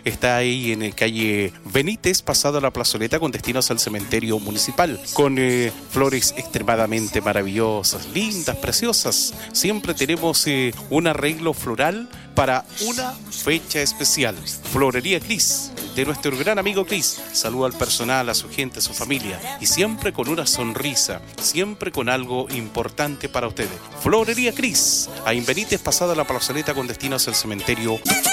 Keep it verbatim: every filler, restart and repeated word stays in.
está ahí en el calle Benítez, pasado a la plazoleta con destinos al cementerio municipal, con eh, flores extremadamente maravillosas, lindas, preciosas. Siempre tenemos eh, un arreglo floral para una fecha especial. Florería Cris, de nuestro gran amigo Cris. Saluda al personal, a su gente, a su familia, y siempre con una sonrisa, siempre con algo importante para ustedes. Florería Cris, ahí en Benítez, pasada la plazoleta con destinos al cementerio